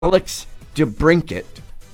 Alex DeBrincat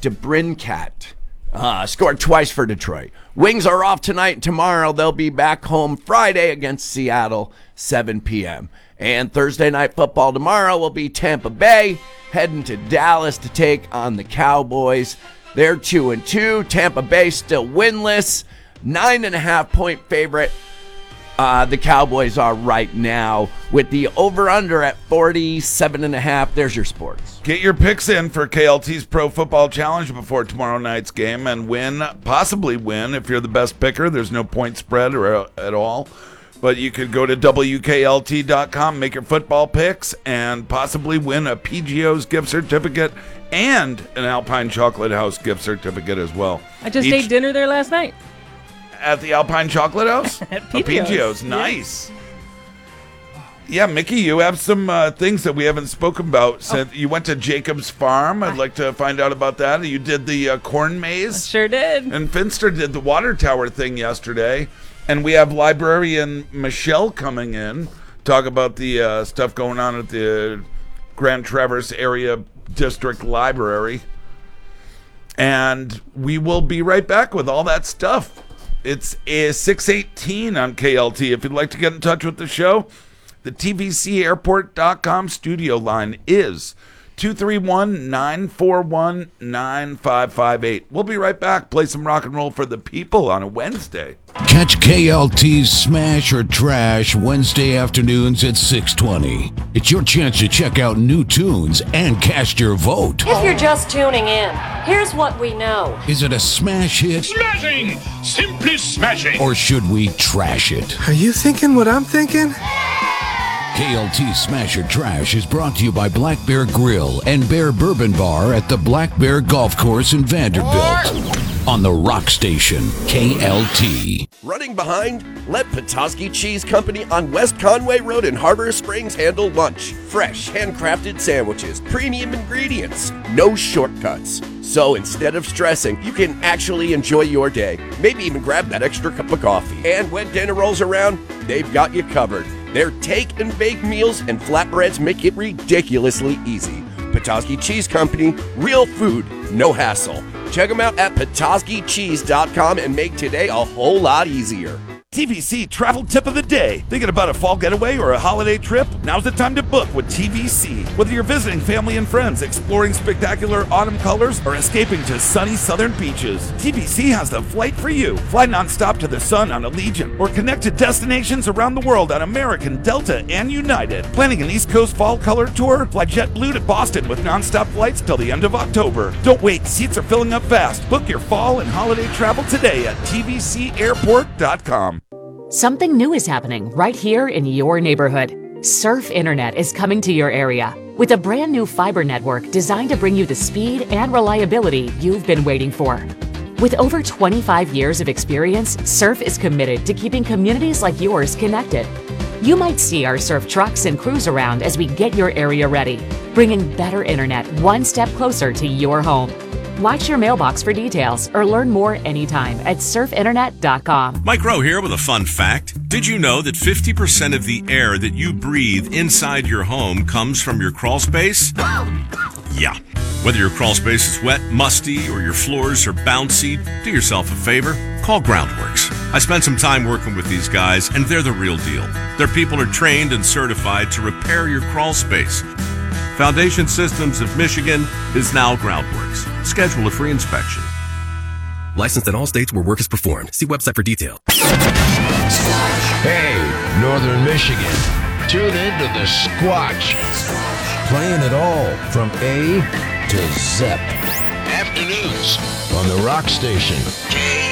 scored twice for Detroit. Wings are off tonight and tomorrow. They'll be back home Friday against Seattle, 7 p.m. And Thursday night football tomorrow will be Tampa Bay heading to Dallas to take on the Cowboys. They're 2-2. Tampa Bay still winless. 9.5-point favorite. The Cowboys are right now with the over-under at 47.5. There's your sports. Get your picks in for KLT's Pro Football Challenge before tomorrow night's game and possibly win if you're the best picker. There's no point spread at all. But you could go to WKLT.com, make your football picks, and possibly win a PGO's gift certificate and an Alpine Chocolate House gift certificate as well. I just ate dinner there last night. At the Alpine Chocolate House? At PGO's. Nice. Yeah, Mickey, you have some things that we haven't spoken about. So you went to Jacob's Farm. I'd like to find out about that. You did the corn maze. I sure did. And Finster did the water tower thing yesterday. And we have librarian Michelle coming in, talk about the stuff going on at the Grand Traverse Area District Library. And we will be right back with all that stuff. It's 6:18 on KLT. If you'd like to get in touch with the show, the tvcairport.com studio line is 231-941-9558. We'll be right back. Play some rock and roll for the people on a Wednesday. Catch KLT's Smash or Trash Wednesday afternoons at 6:20. It's your chance to check out new tunes and cast your vote. If you're just tuning in, here's what we know. Is it a smash hit? Smashing! Simply smashing! Or should we trash it? Are you thinking what I'm thinking? KLT Smash or Trash is brought to you by Black Bear Grill and Bear Bourbon Bar at the Black Bear Golf Course in Vanderbilt. On the Rock Station, KLT. Running behind? Let Petoskey Cheese Company on West Conway Road in Harbor Springs handle lunch. Fresh, handcrafted sandwiches, premium ingredients, no shortcuts. So instead of stressing, you can actually enjoy your day. Maybe even grab that extra cup of coffee. And when dinner rolls around, they've got you covered. Their take and bake meals and flatbreads make it ridiculously easy. Petoskey Cheese Company, real food, no hassle. Check them out at PetoskeyCheese.com and make today a whole lot easier. TVC Travel Tip of the Day. Thinking about a fall getaway or a holiday trip? Now's the time to book with TVC. Whether you're visiting family and friends, exploring spectacular autumn colors, or escaping to sunny southern beaches, TVC has the flight for you. Fly nonstop to the sun on Allegiant or connect to destinations around the world on American, Delta, and United. Planning an East Coast fall color tour? Fly JetBlue to Boston with nonstop flights till the end of October. Don't wait, seats are filling up fast. Book your fall and holiday travel today at tvcairport.com. Something new is happening right here in your neighborhood. Surf Internet is coming to your area with a brand new fiber network designed to bring you the speed and reliability you've been waiting for. With over 25 years of experience, Surf is committed to keeping communities like yours connected. You might see our Surf trucks and crews around as we get your area ready, bringing better internet one step closer to your home. Watch your mailbox for details or learn more anytime at surfinternet.com. Mike Rowe here with a fun fact. Did you know that 50% of the air that you breathe inside your home comes from your crawl space? Yeah. Whether your crawl space is wet, musty, or your floors are bouncy, do yourself a favor. Call Groundworks. I spent some time working with these guys, and they're the real deal. Their people are trained and certified to repair your crawl space. Foundation Systems of Michigan is now Groundworks. Schedule a free inspection. Licensed in all states where work is performed. See website for detail. Hey, Northern Michigan. Tune in to the Squatch. Playing it all from A to Z. Afternoons on the Rock Station.